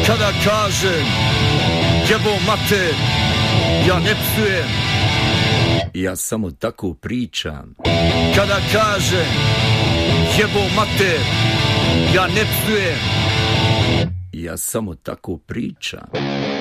Kada kažem jebo mater, ja ne psujem, ja samo tako pričam. Kada kažem jebo mater, ja ne psujem, ja samo tako pričam.